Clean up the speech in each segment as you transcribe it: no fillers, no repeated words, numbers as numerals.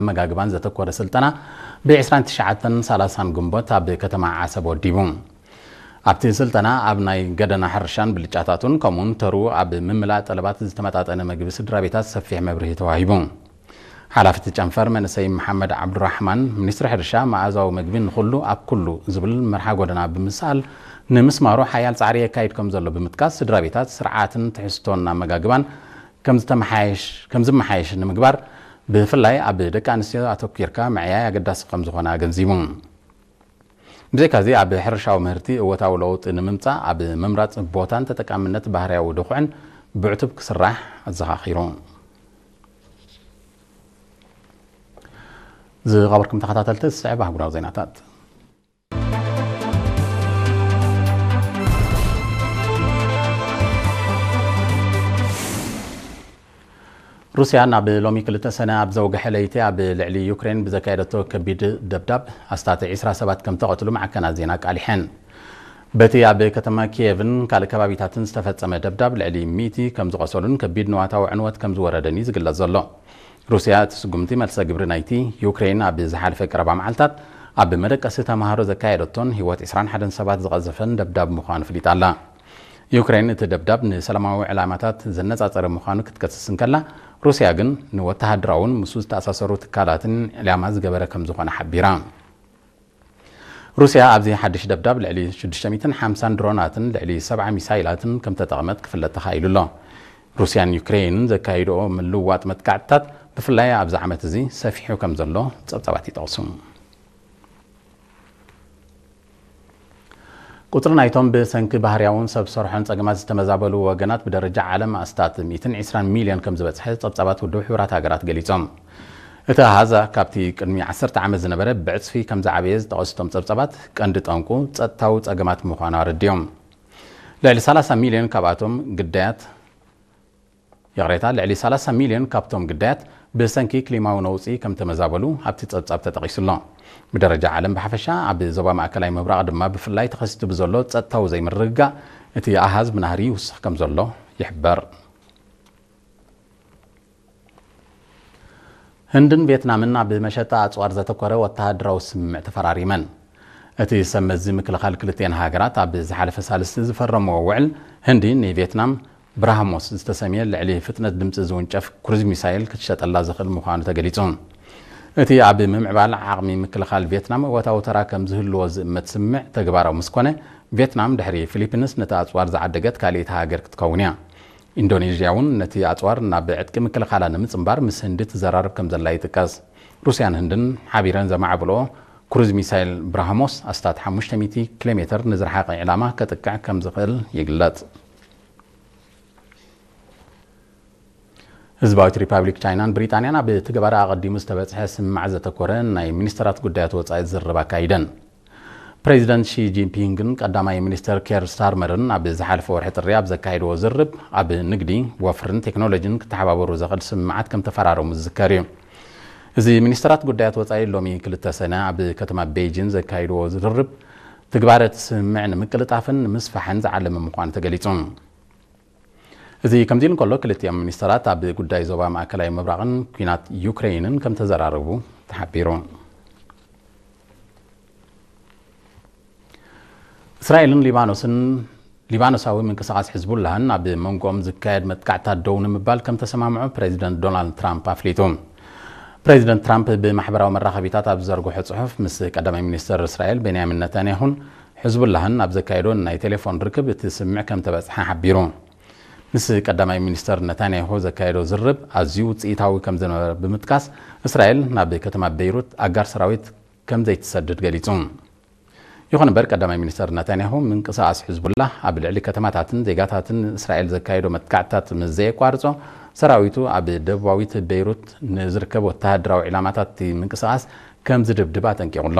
መጋግባን ዘተኮረ ስልጠና ብ2930 ግንቦት ኣብ ከተማ ዓሰብ ወዲቡም ኣብቲ ስልጠና ኣብ ናይ ገደና ሕርሻን ብልጫታቱን ከምኡን ተሩ ኣብ ምምላእ ጠለባት ዝተመጣጠነ ምግቢ ስድራቤታት ሰፊሕ መብርሂ ተዋሂቡ ሓላፍቲ ጨንፈር መንሰይ መሐመድ ዓብዱራህማን ሚኒስትሪ ሕርሻ ማዕዛዊ ምግቢ ንኹሉ ኣብ ኩሉ ዝብል መርሓ ጎደና ብምሳል ንምስማሩ ሓያል ጻዕሪ የካይድ ከም ዘሎ ብምጥቃስ ስድራቤታት ስርዓትን ትሕዝቶን መጋግባን ከም ዝመሓየሽ ንምግባር ብፍላይ ኣብ ደቂ ኣንስትዮ ኣተኪርካ ምዕያይ ኣገዳሲ ከም ዝኾነ ገንዚቡ ብዘይካዚ ኣብ ሕርሻዊ ምህርቲ እወታዊ ለውጢ ንምምጻእ ኣብ ምምራጽ ቦታን ተጠቃምነት ባህርያዊ ድኹዕን ብዕቱብ ክስራሕ ኣዘኻኺሩ ዝኸበርኩም ተኸታተልቲ ስዕብ ኣህጉራዊ ዜናታት روسيا ናብ ሎሚ 2 ሰነ ኣብ ዘውግሐ ለይቲ ኣብ ልዕሊ ዩክሬን ብዘካየደቶ ከቢድ ደብዳብ ኣስታት 27 ከም ተቐትሉ ማዕከናት ዜና ቃሊሐን በቲ ኣብ ከተማ ኪየቭን ካልእ ከባቢታትን ዝተፈጸመ ደብዳብ ልዕሊ 100 ከም ዝቆሰሉን ከቢድ ንዋታዊ ዕንወት ከም ዝወረደን ዝግለጽ ዘሎ ሩስያ ትስጉምቲ መልሰ ግብሪ ናይቲ ዩክሬን ኣብ ዝሓለፈ ቀረባ መዓልታት ኣብ መደቀሲ ተማሃሮ ዘካየደቶን ህይወት 21 ሰባት ዝቐዘፈን ደብዳብ ምዃኑ ፍሊጣላ ዩክሬን እቲ ደብዳብ ንሰላማዊ ዕላማታት ዘነጻጸረ ምዃኑ ክትከስስን ከላ ሩስያ ግን ንወተሃደራውን ምስ ዝተኣሳሰሩ ትካላትን ዕላማ ዝገበረ ከም ዝኾነ ሓቢራ ሩስያ ኣብዚ ሓድሽ ደብዳብ ልዕሊ 650 ድሮናትን ልዕሊ 70 ሚሳይላትን ከም ተጠቕመት ክፍለጥ ተኻኢሉሎ ሩስያን ዩክሬንን ዘካይድኦ ምልውዋጥ መጥቃዕትታት ብፍላይ ኣብዚ ዓመት እዚ ሰፊሑ ከም ዘሎ ጸብጻባት ይጠቕሱ ቁጥር ናይቶም ብሰንኪ ባህርያውን ሰብ ሰርሖን ጸገማት ዝተመዛበሉ ወገናት ብደረጃ ዓለም ኣስታት 120 ሚልዮን ከም ዝበጽሐ ጸብጻባት ውድብ ሕብራት ሃገራት ገሊጾም እቲ ኣሃዝ ካብቲ ቅድሚ 10 ዓመት ዝነበረ ብዕጽፊ ከም ዝዓበየ ዝተቐስቶም ጸብጻባት ቀንዲ ጠንቁ ጸጥታዊ ጸገማት ምዃኑ ኣረድዮም ልዕሊ 30 ሚልዮን ካብኣቶም ግዳያት يغريتا لعلي 30 مليون كابتوم قدات بسنكي كليماو نوصي كم تمزابلو هبتي تصاب تتقيس الله بدرجة عالم بحفشة عبد زبا مأكلاي مبرق دما بفلاي تخصت بزولو تتاو زي مرقا اتي أهاز بنهري وسخ كم زولو يحبر هندن فيتنامنا بمشتا أصوار زتكورة والتهدرو سمع تفراري من اتي سمزي مكل خالك لتين هاجرات عبد زحالف سالس زفرم ووعل هندي ني فيتنام براهموس استسميه لعليه فتنة دمت زونجف كروز ميسايل كتشات الله زخل مخانو تقليتون اتي عبي ممعبال عقمي مكل خال فيتنام وتاو تراكم زهلو متسمع تقبارو مسكونة فيتنام دحري فيليبينس نتا أصوار زعدقت كاليت هاجر كتكونيا إندونيسياون نتي أصوار نابعتك مكل خالان متسمبار مسهندت زرارب كم زلاي تكاز روسيان هندن حبيران زماع بلو كروز ميسايل براهموس أستاد 500 كيلومتر نزر حاقي علامة كتكع كم زخل يقلت ህዝባዊት ሪፓብሊክ ቻይናን ብሪጣንያን ኣብ ትግበራ ኣቀዲሙ ዝተበጽሐ ስምዕ ዘተኮረን ናይ ሚኒስትራት ጉዳያት ወጻኢ ዝርባ ካይደን ፕሬዚደንት ሺ ጂንፒንግን ቀዳማይ ሚኒስተር ኬር ስታርመርን ኣብ ዝሓለፈ ወርሒ ጥሪ ኣብ ዘካይድዎ ዝርብ ኣብ ንግዲ ወፍርን ቴክኖሎጂን ክተሓባበሩ ዘኽእል ስምዓት ከም ተፈራረሙ ዝዝከር እዩ እዚ ሚኒስትራት ጉዳያት ወጻኢ ሎሚ 2 ሰነ ኣብ ከተማ ቤጂን ዘካይድዎ ዝርብ ትግባረት ስምዕ ንምቅልጣፍን ምስፋሕን ዝዓለመ ምዃኑ ተገሊጹ እዚ ከምዚል እንከሎ ክልቲኦም ሚኒስትራት ኣብ ጉዳይ ዞባ ማእከላዊ ምብራቕን ኩናት ዩክሬንን ከም ተዘራረቡ ተሓቢሩ እስራኤልን ሊባኖሳዊ ምንቅስቓስ ሕዝቡላህን ኣብ መንጎኦም ዝካየድ መጥቃዕታት ደው ንምባል ከም ተሰማምዑ ፕሬዚደንት ዶናልድ ትራምፕ ኣፍሊጡ ፕሬዚደንት ትራምፕ ብማሕበራዊ መራኸቢታት ኣብ ዘርግሑ ጽሑፍ ምስ ቀዳማይ ሚኒስተር እስራኤል ቤንያሚን ነታንያሁን ሕዝቡላህን ኣብ ዘካየዶን ናይ ቴሌፎን ርክብ እቲ ስምዕ ከም ተበጽሐ ሓቢሩ ምስ ቀዳማይ ሚኒስተር ነታንያሁ ዘካየዶ ዝርብ ኣዝዩ ውጽኢታዊ ከም ዝነበረ ብምጥቃስ እስራኤል ናብ ከተማ ቤይሩት ኣጋር ሰራዊት ከም ዘይትሰድድ ገሊጹ ይኹን እምበር ቀዳማይ ሚኒስተር ነታንያሁ ምንቅስቓስ ሕዝቡላህ ኣብ ልዕሊ ከተማታትን ዜጋታትን እስራኤል ዘካየዶ መጥቃዕትታት ምስ ዘየቋርጾ ሰራዊቱ ኣብ ደቡባዊት ቤይሩት ንዝርከብ ወተሃደራዊ ዕላማታት ምንቅስቓስ ከም ዝድብድብ ኣጠንቂቑሎ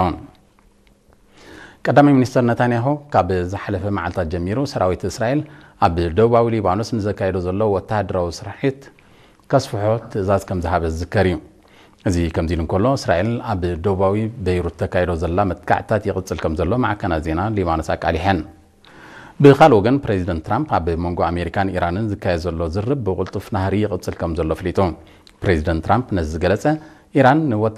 ቀዳማይ ሚኒስተር ነታንያሁ ካብ ዝሓለፈ መዓልታት ጀሚሩ ሰራዊት እስራኤል ኣብ ደቡባዊ ሊባኖስ ንዘካየዶ ዘሎ ወተሃደራዊ ስራሒት ከስፍሖ ትእዛዝ ከም ዝሃበ ዝዝከር እዩ እዚ ከምዚ ኢሉ እንከሎ እስራኤል ኣብ ደቡባዊ ቤይሩት ተካይዶ ዘላ መጥቃዕትታት ይቕጽል ከም ዘሎ ማዕከናት ዜና ሊባኖስ ኣቃሊሐን ብኻልእ ወገን ፕሬዚደንት ትራምፕ ኣብ መንጎ ኣሜሪካን ኢራንን ዝካየድ ዘሎ ዝርብ ብቕልጡፍ ናህሪ ይቕጽል ከም ዘሎ ፍሊጡ ፕሬዚደንት ትራምፕ ነዚ ዝገለጸ ኢራን